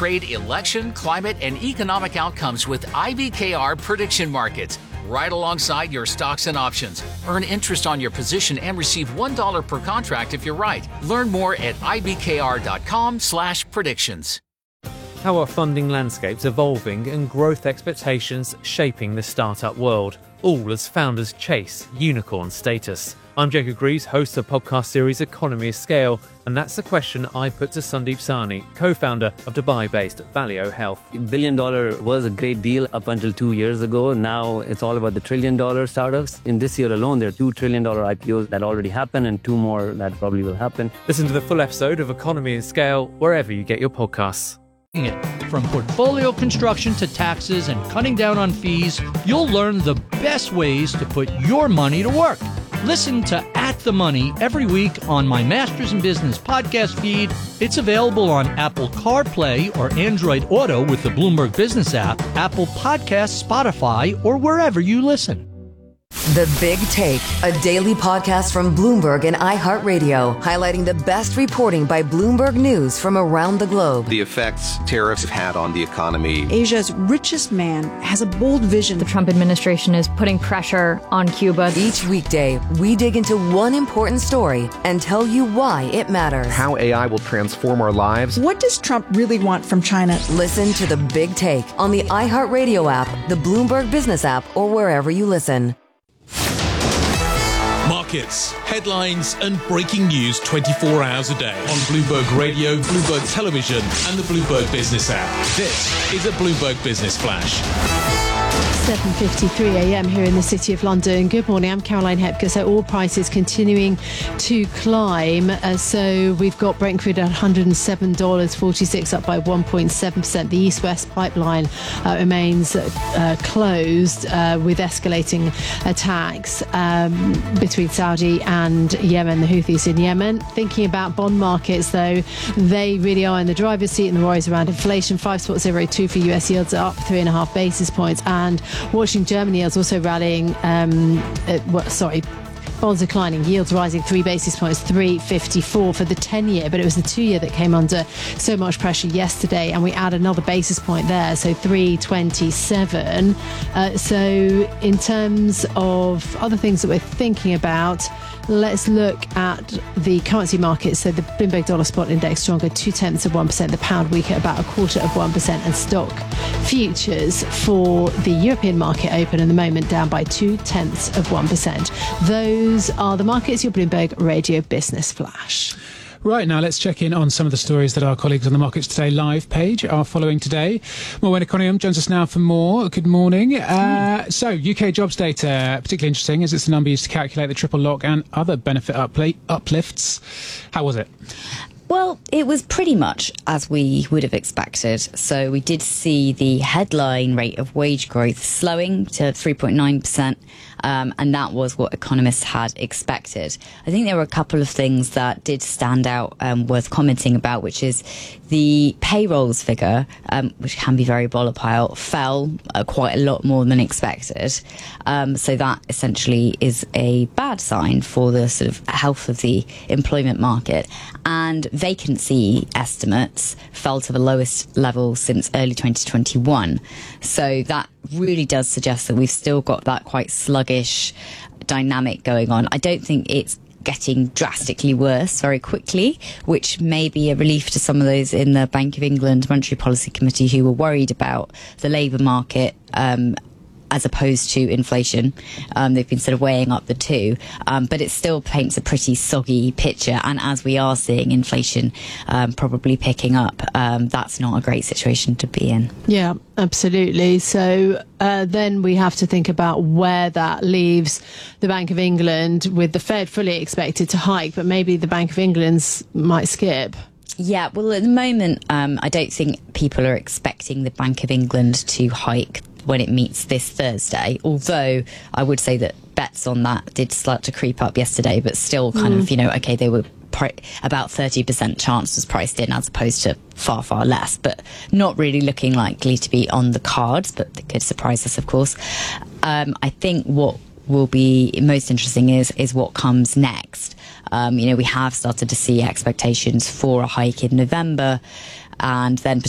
trade, election, climate, and economic outcomes with IBKR prediction markets, right alongside your stocks and options. Earn interest on your position and receive $1 per contract if you're right. Learn more at ibkr.com/predictions. How are funding landscapes evolving and growth expectations shaping the startup world, all as founders chase unicorn status? I'm Jacob Greaves, host of the podcast series Economy of Scale, and that's the question I put to Sandeep Sahni, co-founder of Dubai-based Valeo Health. $1 billion was a great deal up until 2 years ago. Now it's all about the $1 trillion startups. In this year alone, there are $2 trillion IPOs that already happened and 2 more that probably will happen. Listen to the full episode of Economy of Scale wherever you get your podcasts. From portfolio construction to taxes and cutting down on fees, you'll learn the best ways to put your money to work. Listen to At the Money every week on my Masters in Business podcast feed. It's available on Apple CarPlay or Android Auto with the Bloomberg Business app, Apple Podcasts, Spotify, or wherever you listen. The Big Take, a daily podcast from Bloomberg and iHeartRadio, highlighting the best reporting by Bloomberg News from around the globe. The effects tariffs have had on the economy. Asia's richest man has a bold vision. The Trump administration is putting pressure on Cuba. Each weekday, we dig into one important story and tell you why it matters. How AI will transform our lives. What does Trump really want from China? Listen to The Big Take on the iHeartRadio app, the Bloomberg Business app, or wherever you listen. Markets, headlines and breaking news 24 hours a day on Bloomberg Radio, Bloomberg Television and the Bloomberg Business app. This is a Bloomberg Business Flash. 7:53 a.m. here in the City of London. Good morning, I'm Caroline Hepker. So oil prices continuing to climb. So we've got Brent crude at $107.46, up by 1.7%. The East-West pipeline remains closed with escalating attacks between Saudi and Yemen, the Houthis in Yemen. Thinking about bond markets, though, they really are in the driver's seat, and the worries around inflation. 5.02 for US yields are up 3.5 basis points, and watching Germany yields also rallying. Bonds declining, yields rising 3 basis points, 3.54 for the 10-year, but it was the 2-year that came under so much pressure yesterday, and we add another basis point there, so 3.27. So in terms of other things that we're thinking about, let's look at the currency markets. So the Bloomberg Dollar Spot Index stronger 0.2%, the pound weaker about 0.25%, and stock futures for the European market open at the moment down by 0.2%. Those are the markets, your Bloomberg Radio Business Flash. Right, now let's check in on some of the stories that our colleagues on the Markets Today live page are following today. Morwen Economium joins us now for more. Good morning. So, UK jobs data, particularly interesting, as it's the number used to calculate the triple lock and other benefit uplifts. How was it? Well, it was pretty much as we would have expected. So we did see the headline rate of wage growth slowing to 3.9%. And that was what economists had expected. I think there were a couple of things that did stand out worth commenting about, which is the payrolls figure, which can be very volatile, fell quite a lot more than expected. So that essentially is a bad sign for the sort of health of the employment market. And vacancy estimates fell to the lowest level since early 2021. So that really does suggest that we've still got that quite sluggish dynamic going on. I don't think it's getting drastically worse very quickly, which may be a relief to some of those in the Bank of England Monetary Policy Committee who were worried about the labour market as opposed to inflation. They've been sort of weighing up the two, but it still paints a pretty soggy picture. And as we are seeing inflation probably picking up, that's not a great situation to be in. Yeah, absolutely. So then we have to think about where that leaves the Bank of England, with the Fed fully expected to hike, but maybe the Bank of England's might skip. Yeah, well, at the moment, I don't think people are expecting the Bank of England to hike when it meets this Thursday, although I would say that bets on that did start to creep up yesterday, but still kind of, okay, they were about 30% chance was priced in as opposed to far, far less, but not really looking likely to be on the cards, but they could surprise us, of course. I think what will be most interesting is what comes next. We have started to see expectations for a hike in November, and then